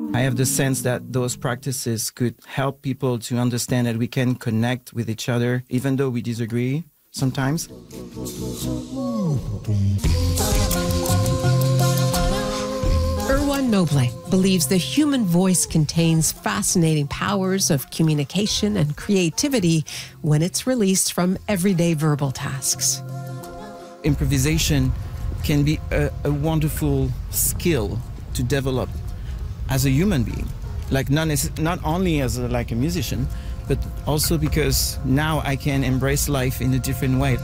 I have the sense that those practices could help people to understand that we can connect with each other, even though we disagree sometimes. Erwan Noble believes the human voice contains fascinating powers of communication and creativity when it's released from everyday verbal tasks. Improvisation can be a wonderful skill to develop as a human being, like not only as a musician, but also because now I can embrace life in a different way.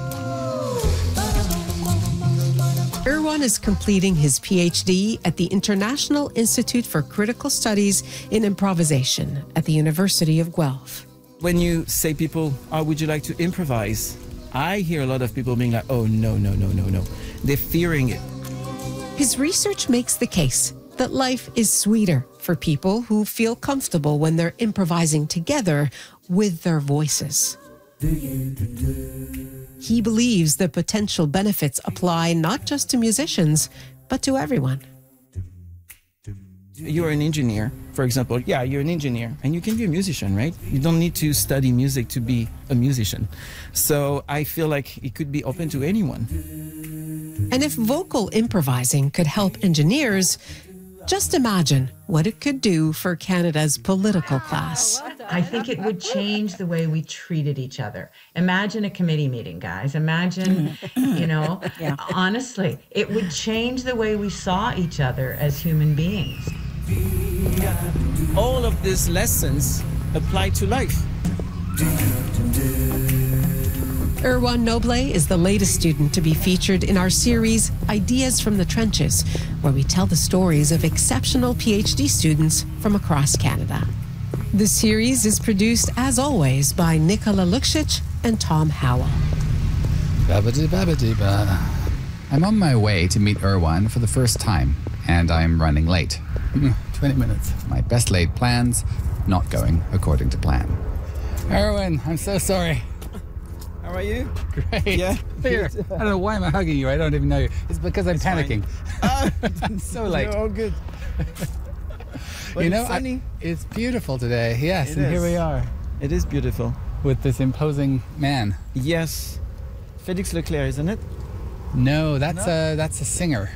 Erwan is completing his PhD at the International Institute for Critical Studies in Improvisation at the University of Guelph. When you say people, oh, would you like to improvise? I hear a lot of people being like, oh, no. They're fearing it. His research makes the case that life is sweeter for people who feel comfortable when they're improvising together with their voices. He believes the potential benefits apply not just to musicians, but to everyone. You're an engineer, for example. Yeah, you're an engineer, and you can be a musician, right? You don't need to study music to be a musician. So I feel like it could be open to anyone. And if vocal improvising could help engineers, just imagine what it could do for Canada's political class. I think it would change the way we treated each other. Imagine a committee meeting, guys. Imagine, honestly, it would change the way we saw each other as human beings. All of these lessons apply to life. Erwan Noble is the latest student to be featured in our series, Ideas from the Trenches, where we tell the stories of exceptional PhD students from across Canada. The series is produced, as always, by Nicola Luksic and Tom Howell. I'm on my way to meet Erwan for the first time, and I'm running late. 20 minutes. My best laid plans not going according to plan. Erwan, I'm so sorry. How are you? Great. Yeah. Here. I don't know why I'm hugging you. I don't even know you. It's because I'm panicking. It's so late. You're all good. But you know, it's sunny. It's beautiful today. Yes, It and is. here we are It is beautiful. with this imposing man. Yes. Félix Leclerc, isn't it? No, that's a singer.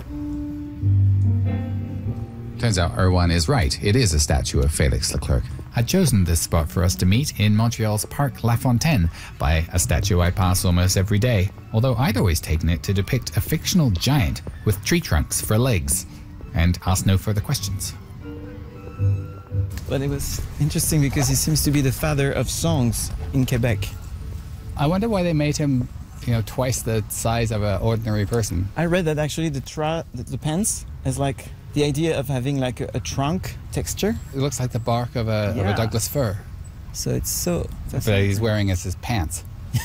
Turns out Erwan is right. It is a statue of Félix Leclerc. I'd chosen this spot for us to meet in Montreal's Parc La Fontaine by a statue I pass almost every day, although I'd always taken it to depict a fictional giant with tree trunks for legs, and asked no further questions. But it was interesting because he seems to be the father of songs in Quebec. I wonder why they made him, twice the size of an ordinary person. I read that actually the pants is like the idea of having like a trunk texture. It looks like the bark of a Douglas fir. So it's so... But he's wearing as his pants.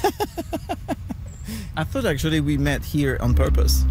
I thought actually we met here on purpose.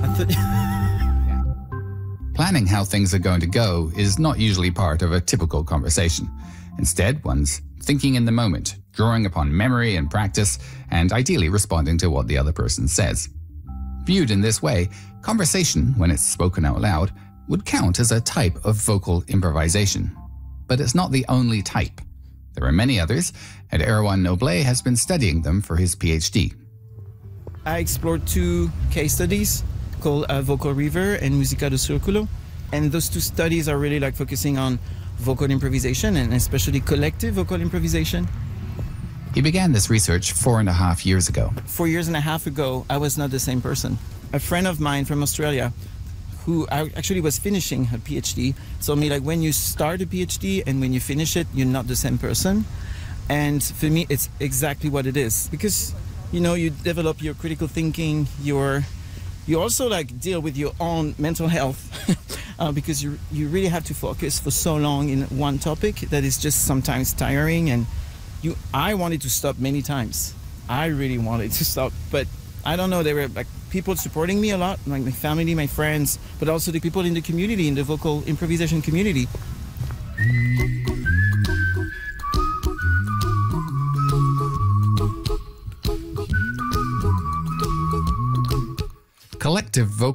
Planning how things are going to go is not usually part of a typical conversation. Instead, one's thinking in the moment, drawing upon memory and practice, and ideally responding to what the other person says. Viewed in this way, conversation, when it's spoken out loud, would count as a type of vocal improvisation. But it's not the only type. There are many others, and Erwan Noble has been studying them for his PhD. I explored two case studies called Vocal River and Musica do Circulo. And those two studies are really like focusing on vocal improvisation and especially collective vocal improvisation. He began this research 4.5 years ago. 4 years and a half ago, I was not the same person. A friend of mine from Australia, who actually was finishing her PhD, told me like when you start a PhD and when you finish it, you're not the same person. And for me, it's exactly what it is. Because, you develop your critical thinking, you also like deal with your own mental health because you really have to focus for so long in one topic that is just sometimes tiring. And I wanted to stop many times. I really wanted to stop, but I don't know, there were like people supporting me a lot, like my family, my friends, but also the people in the community, in the vocal improvisation community. Collective vocal